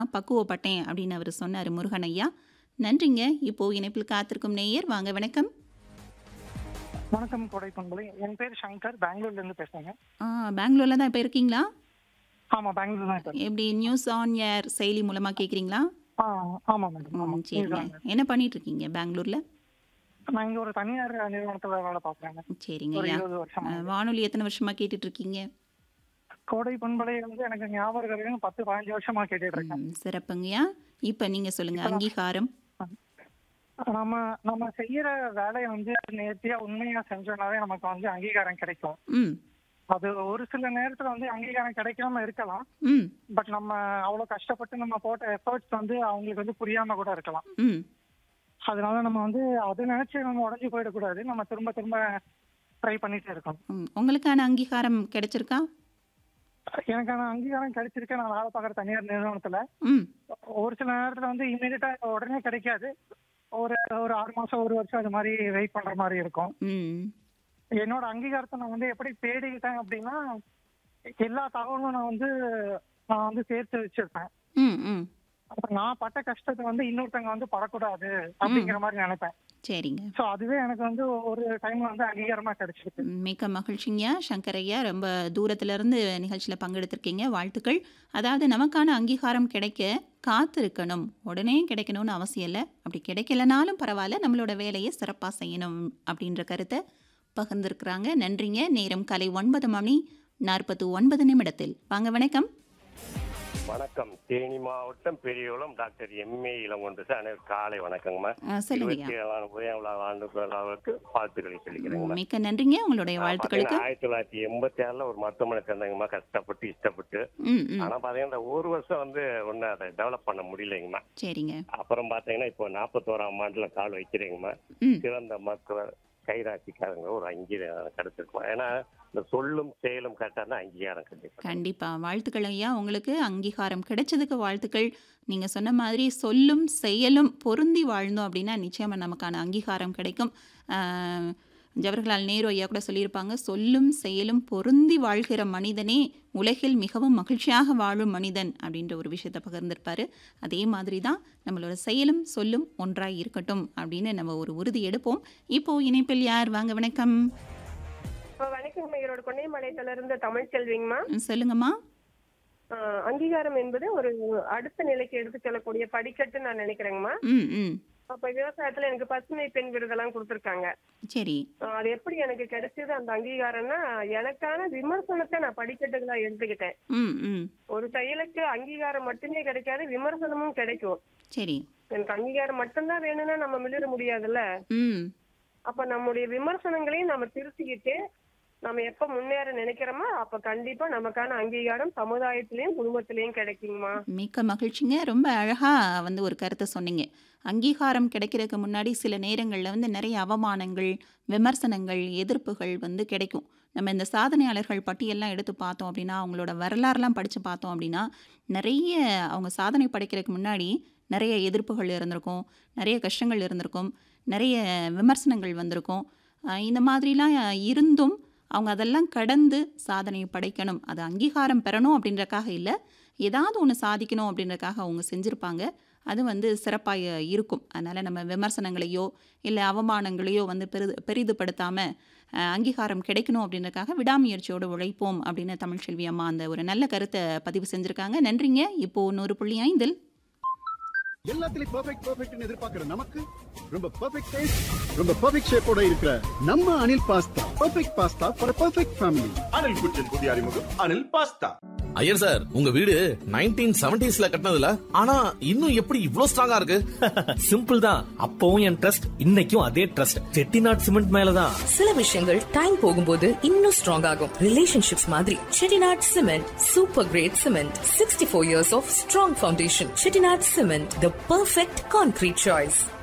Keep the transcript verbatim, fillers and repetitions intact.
பக்குவப்பட்டேன் அப்படின்னு அவர் சொன்னார் முருகன் ஐயா. நன்றிங்க. இப்போ இணைப்பில் காத்திருக்கும் நேயர் வாங்க. வணக்கம். வணக்கம் கோடை பண்பலை. என் பேர் சங்கர், பெங்களூர்ல இருந்து பேசுறேங்க. ஆ பெங்களூர்ல தான் இப்போ இருக்கீங்களா? ஆமா, பெங்களூர் தான் இருக்கேன். எப்படி நியூஸ் ஆன் ஏர் செயலி மூலமா கேட்குறீங்களா? ஆ ஆமா மேடம். ஆமா, ம் சரிங்க. என்ன பண்ணிட்டு இருக்கீங்க பெங்களூர்ல? நான் இங்க ஒரு தனியார் நிறுவனத்துல வேலை பார்க்குறேங்க. சரிங்க ஒரு ஐயா. இருபது வருஷமா. அஹ், வானொலி எத்தனை வருஷமா கேட்டுட்டு இருக்கீங்க? கோடை பண்பலை வந்து எனக்கு ஞாபகம் இருக்கு, பத்து பதினஞ்சு வருஷமா கேட்டுட்டு இருக்கேன். ம், சிறப்புங்கய்யா. இப்போ நீங்க சொல்லுங்க. இப்ப அங்கீகாரம். நம்ம நம்ம செய்யற வேலையை வந்து நேர்த்தியா உண்மையா செஞ்சோம்னாவே நமக்கு வந்து அங்கீகாரம் கிடைக்கும். ம் அது ஒரு சில நேரத்துல வந்து அங்கீகாரம் கிடைக்காம இருக்கலாம். ம் பட் நம்ம அவ்வளவு கஷ்டப்பட்டு நம்ம போட்ட எஃபர்ட்ஸ் வந்து அவங்களுக்கு வந்து புரியாம கூட இருக்கலாம். ம் அதனால நம்ம வந்து அதை நினைச்சு நம்ம உடஞ்சி போயிடக்கூடாது. நம்ம திரும்ப திரும்ப ட்ரை பண்ணிட்டே இருக்கணும். ம். உங்களுக்கான அங்கீகாரம் கிடைச்சிருக்கா? எனக்கான அங்கீகாரம் கிடைச்சிருக்கு. நான் வேலை பார்க்குற தனியார் நிறுவனத்துல ம் ஒரு சில நேரத்துல வந்து இமீடியட்டா உடனே கிடைக்காது. ஒரு ஒரு ஆறு மாசம் ஒரு வருஷம் அது மாதிரி வெயிட் பண்ற மாதிரி இருக்கும். ம் என்னோட அங்கீகாரத்தை நான் வந்து எப்படி தேடிக்கிட்டேன் அப்படின்னா, எல்லா தகவலும் நான் வந்து நான் வந்து சேர்த்து வச்சிருப்பேன். ம் ம் அப்ப நான் பட்ட கஷ்டத்தை வந்து இன்னொருத்தவங்க வந்து படக்கூடாது அப்படிங்கிற மாதிரி நினைப்பேன். சரிங்க. ஸோ அதுவே எனக்கு வந்து ஒரு டைம் வந்து அங்கீகாரமா கிடைச்சிருக்கு. ம், மிக்க மகிழ்ச்சிங்க சங்கரையா. ரொம்ப தூரத்துல இருந்து நிகழ்ச்சியில் பங்கெடுத்திருக்கீங்க. வாழ்த்துக்கள். அதாவது நமக்கான அங்கீகாரம் கிடைக்க காத்திருக்கணும். உடனே கிடைக்கணும்னு அவசியம் இல்லை. அப்படி கிடைக்கலனாலும் பரவாயில்ல, நம்மளோட வேலையை சிறப்பாக செய்யணும் அப்படின்ற கருத்தை பகிர்ந்திருக்கிறாங்க. நன்றிங்க. நேரம் காலை ஒன்பது மணி நாற்பத்தி ஒன்பது நிமிடத்தில். வாங்க. வணக்கம். வணக்கம். தேனி மாவட்டம் பெரியகுளம் டாக்டர் எம்ஏ இளங்கொண்டு சார். அனைவருக்கும் காலை வணக்கங்கம்மா. ஆ, சொல்லுங்க இருபத்தி ஐயா. ஏழாம் உதயம் ஆண்டு விழாவுக்கு வாழ்த்துக்களை சொல்லிக்கிறேங்கம்மா. மிக்க நன்றிங்க உங்களுடைய நான் வாழ்த்துக்களுக்கு. பாத்தீங்கன்னா ஆயிரத்தி தொள்ளாயிரத்தி எண்பத்தி ஆறுல ஒரு மருத்துவமனை சேர்ந்தாங்கம்மா, கஷ்டப்பட்டு இஷ்டப்பட்டு. ம் ம் ஆனா பாத்தீங்கன்னா இந்த ஒரு வருஷம் வந்து ஒன்னும் அதை டெவலப் பண்ண முடியலைங்கம்மா. சரிங்க. அப்புறம் பாத்தீங்கன்னா இப்போ நாற்பத்தோராம் ஆண்டுல கால் வைக்கிறேங்கம்மா. ம் சிறந்த மருத்துவர் கைராசிக்காரங்க ஒரு அங்கீகாரம் கிடைச்சிருக்கோம். ஏன்னா இந்த சொல்லும் செயலும் கரெக்டா தான் அங்கீகாரம் கிடைக்கும். கண்டிப்பா. வாழ்த்துக்கள் ஐயா. உங்களுக்கு அங்கீகாரம் கிடைச்சதுக்கு வாழ்த்துக்கள். நீங்க சொன்ன மாதிரி சொல்லும் செயலும் பொருந்தி வாழ்ந்தோம் அப்படின்னா நிச்சயமா நமக்கான அங்கீகாரம் கிடைக்கும். ஆஹ், ஜவஹர்லால் நேரு ஐயா கூட சொல்லியிருப்பாங்க, சொல்லும் செயலும் பொருந்தி வாழ்கிற மனிதனே உலகில் மிகவும் மகிழ்ச்சியாக வாழும் மனிதன் அப்படின்ற ஒரு விஷயத்தை பகிர்ந்திருப்பாரு. அதே மாதிரி தான் நம்மளோட செயலும் சொல்லும் ஒன்றாய் இருக்கட்டும் அப்படின்னு நம்ம ஒரு உறுதி எடுப்போம். இப்போ இணைப்பில் யார்? வாங்க. வணக்கம். வணக்கம். ஈரோடு கொன்னைமலையில இருந்து தமிழ் செல்விங்கம்மா. ம், சொல்லுங்கம்மா. ஆஹ் அங்கீகாரம் என்பது ஒரு அடுத்த நிலைக்கு எடுத்து செல்லக்கூடிய படிக்கட்டு நான் நினைக்கிறேங்கம்மா. ம் ம் அப்ப விவசாயத்துல எனக்கு பசுமை பெண் விருதெல்லாம் கொடுத்துருக்காங்க. சரி. ஆஹ் அது எப்படி எனக்கு கிடைச்சது அந்த அங்கீகாரம்னா, எனக்கான விமர்சனத்தை நான் படிக்கட்டுகளா எடுத்துக்கிட்டேன். ம் ம் ஒரு செயலுக்கு அங்கீகாரம் மட்டுமே கிடைக்காது, விமர்சனமும் கிடைக்கும். சரி. எனக்கு அங்கீகாரம் மட்டும்தான் வேணும்னா நம்ம மிளிர முடியாதுல்ல. ம் அப்ப நம்முடைய விமர்சனங்களையும் நம்ம திருத்திக்கிட்டு நம்ம எப்ப முன்னேற நினைக்கிறோமோ அப்ப கண்டிப்பா நமக்கான அங்கீகாரம் சமுதாயத்திலயும் குடும்பத்திலயும் கிடைக்குங்கம்மா. மிக்க மகிழ்ச்சிங்க. ரொம்ப அழகா வந்து ஒரு கருத்தை சொன்னீங்க. அங்கீகாரம் கிடைக்கிறதுக்கு முன்னாடி சில நேரங்களில் வந்து நிறைய அவமானங்கள், விமர்சனங்கள், எதிர்ப்புகள் வந்து கிடைக்கும். நம்ம இந்த சாதனையாளர்கள் பட்டியெல்லாம் எடுத்து பார்த்தோம் அப்படின்னா, அவங்களோட வரலாறுலாம் படித்து பார்த்தோம் அப்படின்னா, நிறைய அவங்க சாதனை படைக்கிறதுக்கு முன்னாடி நிறைய எதிர்ப்புகள் இருந்திருக்கும், நிறைய கஷ்டங்கள் இருந்திருக்கும், நிறைய விமர்சனங்கள் வந்திருக்கும். அஹ் இந்த மாதிரிலாம் இருந்தும் அவங்க அதெல்லாம் கடந்து சாதனை படைக்கணும், அது அங்கீகாரம் பெறணும் அப்படின்றக்காக இல்லை, ஏதாவது ஒன்று சாதிக்கணும் அப்படின்றக்காக அவங்க செஞ்சுருப்பாங்க. அது வந்து சிறப்பாக இருக்கும். அதனால் நம்ம விமர்சனங்களையோ இல்லை அவமானங்களையோ வந்து பெரிது பெரிதுபடுத்தாமல் அங்கீகாரம் கிடைக்கணும் அப்படின்றக்காக விடாமுயற்சியோடு உழைப்போம் அப்படின்னு தமிழ்ச்செல்வி அம்மா அந்த ஒரு நல்ல கருத்தை பதிவு செஞ்சுருக்காங்க. நன்றிங்க. இப்போது நூறு புள்ளி ஐந்தில் எல்லாத்துலயும் பெர்ஃபெக்ட் பெர்ஃபெக்ட்னு எதிர்பார்க்கிற நமக்கு ரொம்ப பெர்ஃபெக்ட் டேஸ்ட், ரொம்ப பெர்ஃபெக்ட் ஷேப்போட இருக்கிற நம்ம Anil pasta. Perfect pasta for perfect family. Anil குச்சின் புதிய அறிமுகம் அனில் பாஸ்தா. ஐயர் சார், உங்க வீடு நைன்டீன் செவன்டீஸ்ல கட்டினதுல ஆனா இன்னும் எப்படி இவ்ளோ ஸ்ட்ராங்கா இருக்கு? சிம்பிள் தான். அப்பவும் என் ட்ரஸ்ட், இன்னைக்கும் அதே ட்ரஸ்ட். செட்டிநாட் சிமெண்ட் மேலதான். சில விஷயங்கள் டைம் போகும்போது இன்னும் ஸ்ட்ராங் ஆகும். ரிலேஷன்ஷிப்ஸ் மாதிரி Chettinad cement super great cement. Sixty four years of strong foundation. Chettinad cement, the perfect concrete choice.